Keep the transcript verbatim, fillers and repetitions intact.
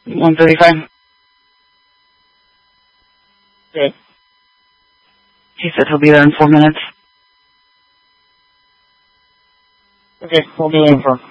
one thirty-five. Okay. He said he'll be there in four minutes. Okay, we'll be in for